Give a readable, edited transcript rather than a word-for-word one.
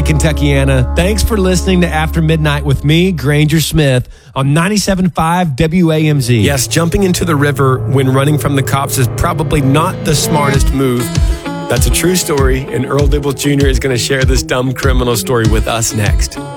Kentuckiana. Thanks for listening to After Midnight with me, Granger Smith, on 97.5 WAMZ. Yes, jumping into the river when running from the cops is probably not the smartest move. That's a true story, and Earl Dibbles Jr. is going to share this dumb criminal story with us next.